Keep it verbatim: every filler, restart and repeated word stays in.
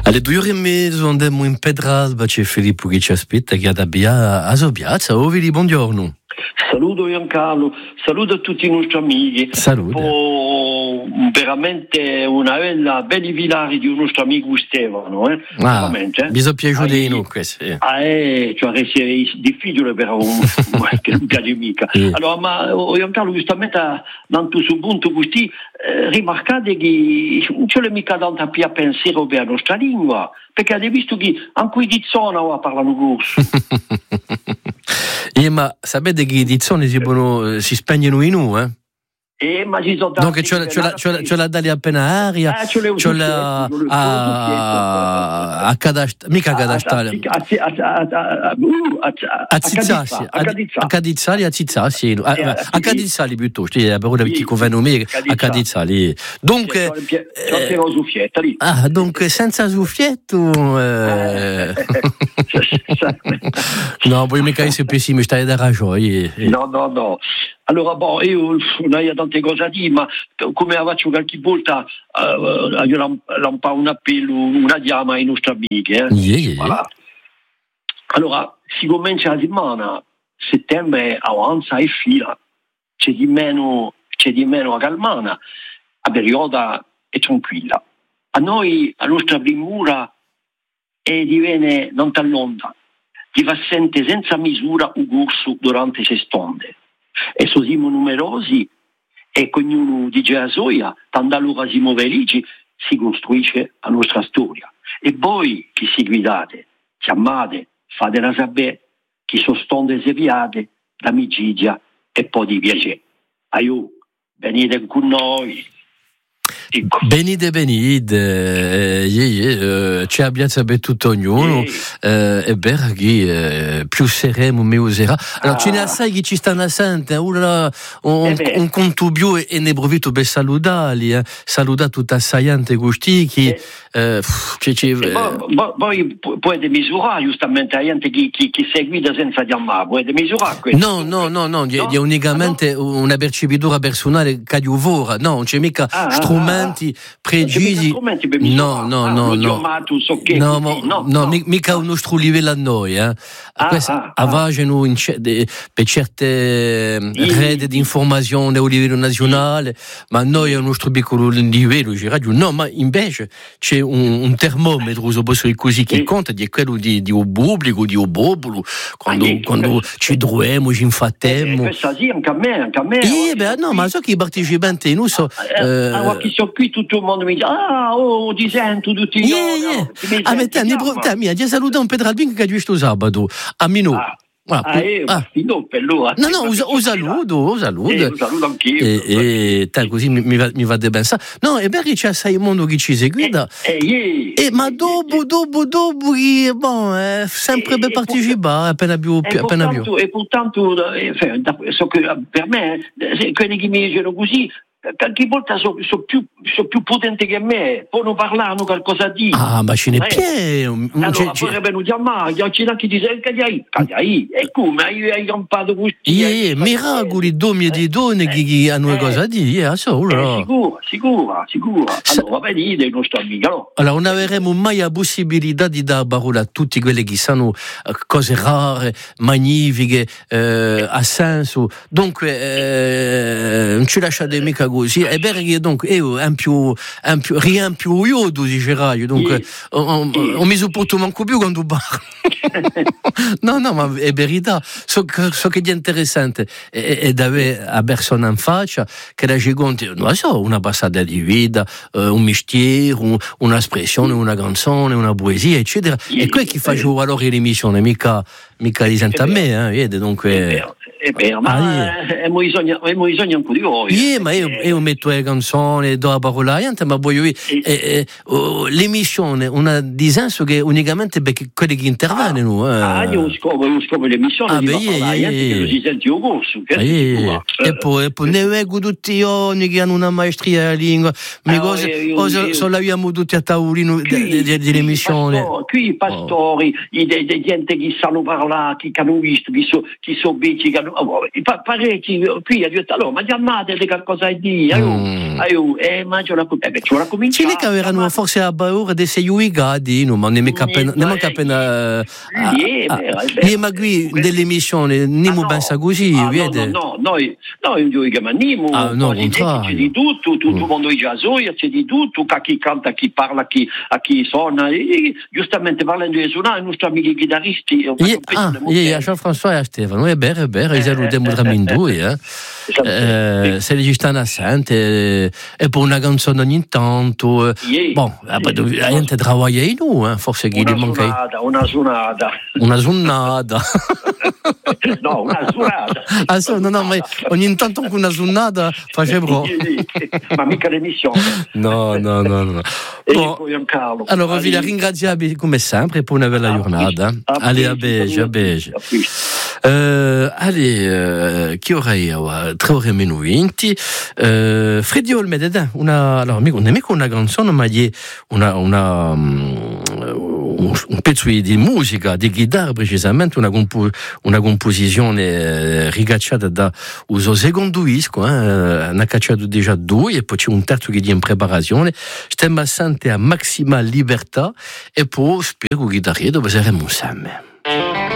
Alle due ore e mezzo andiamo in Pedralba, c'è Filippo che ci aspetta, che abbia a Sobiazza. Oh, Vili, buongiorno. Saluto Giancarlo, saluto a tutti i nostri amici. Salute. Oh, veramente una bella, belli villari di un nostro amico Stefano. Eh? Ah, mi sono piaciuti di noi questi. Ah, eh, cioè è difficile per un che non piace mica. Sì. Allora, ma oh, Giancarlo, giustamente, tanto su punto così, eh, rimarcate che non c'è mica tanta più a pensiero per la nostra lingua, perché avete visto che anche di zona ora parlano corso. Eh, ma sapete che di zone si, buono, si spegnono in U, eh? Eh, ma ci sono tanti. No, che c'è, c'è, la, c'è, la, c'è la Dali appena aria, eh, c'è, c'è la a, a Cadast, mica a Cadastale, a Zizzassi, a Cadizzali, a Zizzassi, a Cadizzali piuttosto, è per ora che convenno me a Cadizzali. Dunque, ah, dunque senza suffietto, no, poi mica essere pessimista, hai da ragione. No, no, no. Allora, boh, io non ho tante cose a dire, ma come faccio qualche volta, uh, io lampo un appello, una chiama ai nostri amici. Eh? Yeah, yeah. Voilà. Allora, si comincia la settimana, settembre avanza e fila, c'è di meno, c'è di meno a calmana, la perioda è tranquilla. A noi, la nostra primura è diviene non t'allonta, ti fa sentire senza misura un corso durante le stonde. E se siamo numerosi e ognuno dice la sua, tanto allora siamo felici, si costruisce la nostra storia. E voi che si guidate, chiamate, fatela sapere, chi sostonde se piate, d'amicizia e poi di piacere. Aiù, venite con noi. Ecco. Benide, benide, eh, eh, ci abbia sapere tutto ognuno, eh, e beh, eh, più seremo, meglio sarà. Allora, ah. ce ne assai che ci stanno assente, ora un, eh un conto più e ne approfitto per salutare, eh, salutare tutta assaiante questi che eh, ci, ci, eh, voi, voi potete misurare giustamente la gente che, che, che seguita senza chiamare, potete misurare questo? No, no, no, no, no? è unicamente ah, no? una percepitura personale che io vorrà, no, non c'è mica ah, strumenti. Ah, Pregiudizi no no no no no no no mica uno nostro livello a noi eh avvagano per certe reti di informazione a livello nazionale, ma noi a un nostro piccolo livello no, ma invece c'è un, un termometro se così che conta di quello di di un pubblico, di un popolo quando quando ci troviamo, ci infattiamo questa sì anche a me anche a me eh beh no, ma so che i partecipanti non so qui tutto il mondo mi dice ah oh ti sento tutti i giorni yeah, yeah. a me te mi ti saluta un Pedralbin che ha visto sabato a Minù ah. Ah, ah, eh, ah. No, no, no, o saluto, o saluto. Eh, lo saluto anch'io. E, e te, così mi, mi va, mi va di pensare. No, è perché c'è sei mondo che ci segue. Eh, eh, yeah. eh, ma dopo, eh, dopo, dopo, bon, eh, sempre eh, per partecipare, appena più, e appena più. E pertanto, eh, so che per me, quelli che mi dicono così, qualche volta sono so più, so più potenti che me, poi non parlano qualcosa di. Ah, ma ce n'è pieno. Allora, poi è venuti a me, c'è anche di dire, che hai, che hai, e come, hai, hai campato così. Yeah, miracoli, domi e di donne che hanno una cosa a dire, solo. Sicuro, sicuro, sicuro. Allora, va bene, il nostro amico, no? Allora, non avremo mai la possibilità di dare parola a tutti quelli che sanno cose rare, magnifiche, eh, a senso. Dunque, eh, non ci lasciate mica così, è vero che donc io un più, un più rien più io dicerai, dunque ho mi sopporto manco più quando parlo. no no ma è verità, so, so che è interessante è, è avere a persona in faccia che la ci conti, non so, una passata di vita, uh, un mestiere, un, un'espressione, una canzone, una poesia eccetera, e quello che faccio allora l'emissione mica mica di senta a me, eh, vede, dunque è vero, ma ah, bisogna anche di voi. Yeah, ma io, io metto le canzoni, do la parola a gente, ma voglio dire, eh, eh, oh, l'emissione, una di senso che unicamente perché quelli che intervengono. Ah, eh. ah io scopo, io scopo l'emissione, ah, di beh, parlare yeah, yeah, yeah. Si sente un corso. Ah, yeah. E poi, e poi ne vengo tutti i giorni che hanno una maestria della lingua, mi allora, cose, io, cose io, so l'abbiamo tutti a tavolino dell'emissione. Pastor, qui i pastori, oh. i de, de gente che sanno parlare, che hanno visto, che sono so becci, che hanno... Oh, parecchi qui ha detto allora ma chiamate che cosa hai di sì, Mm. io, eh, ma c'ho la, eh, beh, c'ho la cominciata. Ci che erano forse a paura di sei uigadi, no, ma ne mica appena, ne manca appena. Lì, è vero, è vero. Lì, ma qui dell'emissione, non mi pensa così, ah, vede? No, no, noi, noi non chiamiamo, Ah, no, contrario. c'è di tutto, tutto il mondo di jazzoia, c'è di tutto, a chi canta, a chi parla, a chi, a chi suona, e, giustamente parlando di suonare, i nostri amici chitarristi. Ie, ah, ie, a Jean-François e a Stefano, è vero, è vero, i salutiamo tra due, eh. Eh, se ci stanno assenti e, e poi una canzone ogni tanto eh. Yeah, bon, après la gente lavora in noi eh, forse che una gli manca suonata, una suonata una sunnata no, una suonata ah, so, no, no, ma ogni tanto con una sunnata facevo ma mica l'emissione no, no, no, no. Bon, Giancarlo, allora vi ringraziamo come sempre per una bella giornata allez a beige, a beige Uh, allez, uh, chi ora è? tre ore meno venti. Uh, Freddy Olmededa, una, allora, non è mica una canzone, ma è una, una, um, un, un pezzo di musica, di chitarra precisamente, una, compo, una composizione rigacciata da uso secondo disco, eh, ne ha cacciato già due, e poi c'è un terzo che è in preparazione. Stiamo assente a massima libertà, e poi spero che chitarra dove saremo insieme.